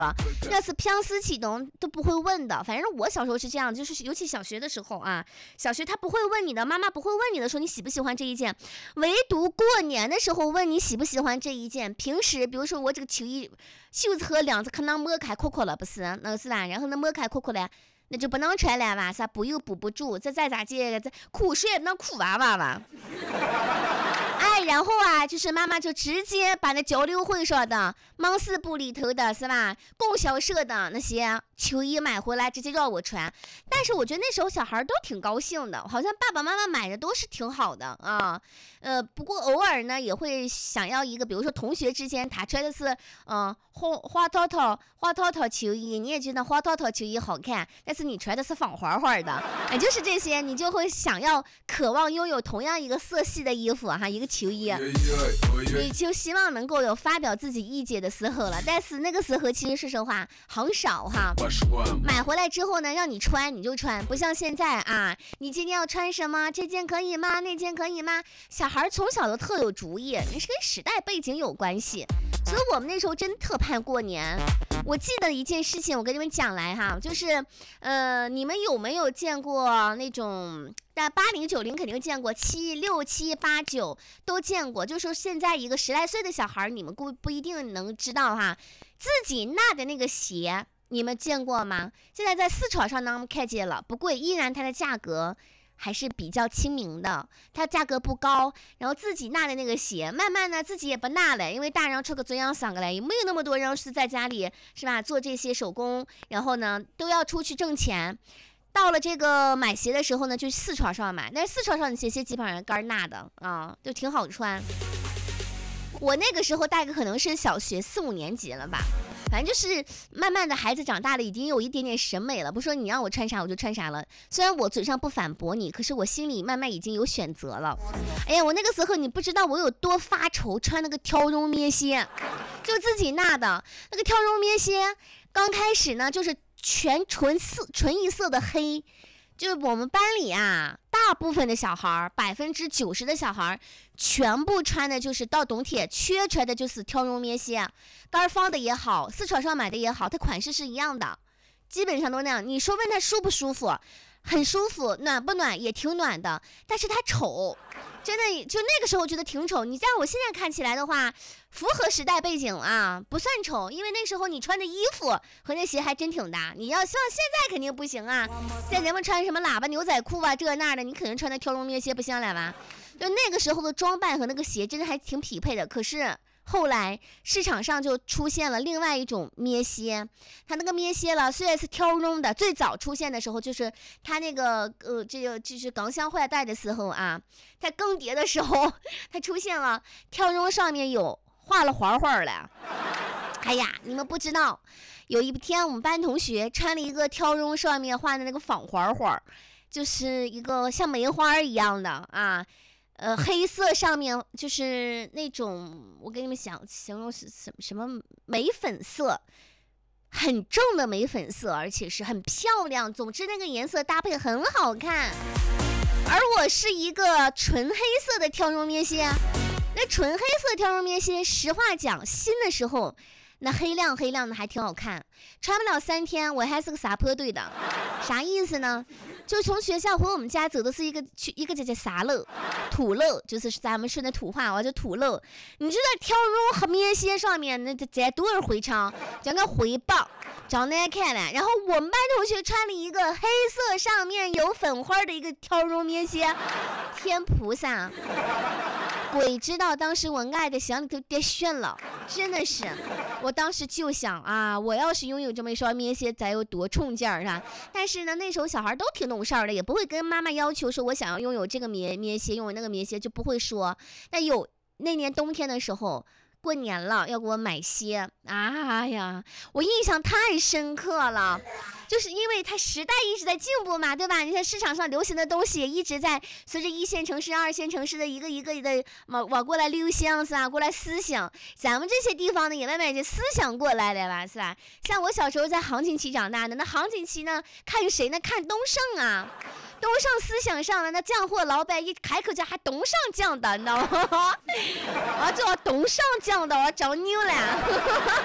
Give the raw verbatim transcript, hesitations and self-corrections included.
要是平时启动都不会问的。反正我小时候是这样，就是尤其小学的时候啊，小学他不会问你的，妈妈不会问你的说你喜不喜欢这一件，唯独过年的时候问你喜不喜欢这一件。平时比如说我这个秋衣袖子和两子可能抹开扣扣了，不是那是吧？然后那抹开扣扣了，那就不能穿了吧？啥补又补不住，这再咋接？这苦水也不能苦娃娃吧？哎，然后啊，就是妈妈就直接把那交流会上的、芒市部里头的是吧，供销社的那些秋衣买回来，直接让我穿。但是我觉得那时候小孩都挺高兴的，好像爸爸妈妈买的都是挺好的啊。呃，不过偶尔呢也会想要一个，比如说同学之间他穿的是嗯、呃、花花套套花套套秋衣，你也觉得花套套秋衣好看，但是你穿的是仿花花的，也就是这些，你就会想要渴望拥有同样一个色系的衣服哈，一个秋衣，你就希望能够有发表自己意见的时候了。但是那个时候其实说实话很少哈，买回来之后呢让你穿你就穿，不像现在啊，你今天要穿什么，这件可以吗，那件可以吗？小孩从小都特有主意，你是跟时代背景有关系，所以我们那时候真特盼过年。我记得一件事情我跟你们讲来哈，就是呃，你们有没有见过那种，但八零九零肯定见过，七六七八九都见过，就说现在一个十来岁的小孩你们不不一定能知道哈，自己纳的那个鞋你们见过吗？现在在市场上呢看见了，不贵，依然它的价格还是比较亲民的，它价格不高，然后自己纳的那个鞋，慢慢呢自己也不纳了，因为大人出个这样想过来，也没有那么多人是在家里是吧做这些手工，然后呢都要出去挣钱。到了这个买鞋的时候呢，就四川上买，但是四川上的鞋鞋基本上干纳的啊，就挺好穿。我那个时候大概可能是小学四五年级了吧，反正就是慢慢的孩子长大了，已经有一点点审美了，不说你让我穿啥我就穿啥了。虽然我嘴上不反驳你，可是我心里慢慢已经有选择了。哎呀，我那个时候你不知道我有多发愁，穿那个条绒棉鞋，就自己纳的那个条绒棉鞋，刚开始呢就是全纯色纯一色的黑。就是我们班里啊，大部分的小孩，百分之九十的小孩，全部穿的就是到冬天缺出来的就是条绒棉鞋，干方的也好，市场上买的也好，它款式是一样的，基本上都那样。你说问它舒不舒服？很舒服，暖不暖？也挺暖的，但是它丑，真的就那个时候觉得挺丑。你让我现在看起来的话，符合时代背景啊，不算丑，因为那时候你穿的衣服和那鞋还真挺搭。你要像现在肯定不行啊，现在人们穿什么喇叭牛仔裤啊这那的，你可能穿的条绒棉鞋不行了吧？就那个时候的装扮和那个鞋真的还挺匹配的。可是后来市场上就出现了另外一种棉鞋，它那个棉鞋了虽然是条绒的，最早出现的时候就是它那个呃这个就是刚想坏带的时候啊，它更迭的时候它出现了条绒上面有画了花花了。哎呀，你们不知道，有一天我们班同学穿了一个条绒上面画的那个仿花花，就是一个像梅花一样的啊，呃，黑色上面就是那种，我跟你们想形容是什么什么玫粉色，很正的玫粉色，而且是很漂亮。总之那个颜色搭配很好看。而我是一个纯黑色的条绒棉鞋，那纯黑色条绒棉鞋，实话讲，新的时候那黑亮黑亮的还挺好看，穿不了三天我还是个撒泼队的。啥意思呢？就从学校回我们家走的是一个去一个叫叫啥路，土路，就是咱们说的土话，我叫土路。你知道条绒和棉鞋上面那这多少灰尘，整个灰棒，长得难看了。然后我们班同学穿了一个黑色上面有粉花的一个条绒棉鞋，天菩萨！鬼知道当时我爱的想都跌炫了，真的是，我当时就想啊，我要是拥有这么一双棉鞋，咱有多冲劲儿啊！但是呢，那时候小孩都挺懂事儿的，也不会跟妈妈要求说我想要拥有这个棉棉鞋，拥有那个棉鞋，就不会说。那有那年冬天的时候，过年了要给我买鞋，啊呀，我印象太深刻了。就是因为它时代一直在进步嘛，对吧？你看市场上流行的东西也一直在随着一线城市、二线城市的一个一个的往往过来流行是吧？过来思想，咱们这些地方呢也慢慢就思想过来了吧，是吧？像我小时候在行情期长大的，那行情期呢看谁呢？看东盛啊，东盛思想上的那降货老板一开口叫还东上降的，你知道吗？我就东上降的，我找牛了。